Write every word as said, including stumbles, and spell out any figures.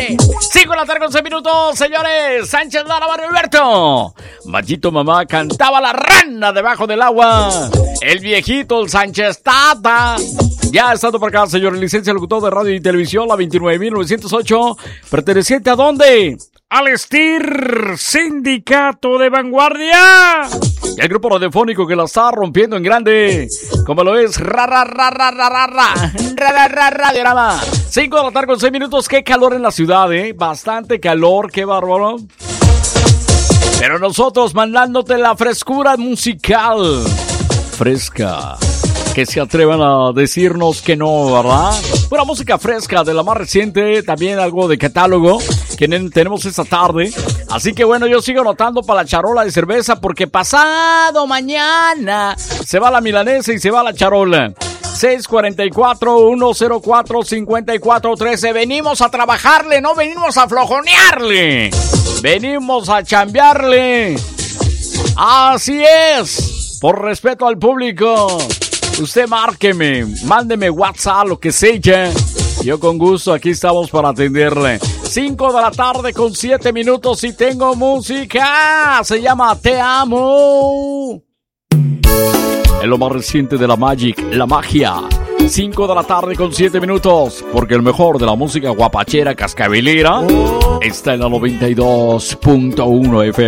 cinco de la tarde con seis minutos, señores. Sánchez Lara, Barrio Alberto. Machito Mamá cantaba la rana debajo del agua. El viejito, el Sánchez Tata. Ya estando por acá, señor, licencia locutor de radio y televisión, la veintinueve mil novecientos ocho. ¿Perteneciente a dónde? Al STIR, Sindicato de Vanguardia. Y el grupo radiofónico que la está rompiendo en grande, como lo es ra ra ra ra ra ra ra ra ra Radiorama. cinco de la tarde con seis minutos. Qué calor en la ciudad, eh. Bastante calor, qué bárbaro. Pero nosotros mandándote la frescura musical fresca. Que se atrevan a decirnos que no, ¿verdad? Pura música fresca de la más reciente, también algo de catálogo que tenemos esta tarde. Así que bueno, yo sigo anotando para la charola de cerveza porque pasado mañana se va la milanesa y se va la charola. seis cuatro cuatro, uno cero cuatro, cinco cuatro uno tres. Venimos a trabajarle, no venimos a flojonearle. Venimos a chambearle. Así es. Por respeto al público. Usted márqueme, mándeme WhatsApp, lo que sea. Yo con gusto aquí estamos para atenderle. cinco de la tarde con siete minutos y tengo música. Se llama Te Amo. Es lo más reciente de la Magic, la magia. cinco de la tarde con siete minutos. Porque el mejor de la música guapachera cascabelera oh. está en la noventa y dos punto uno F M.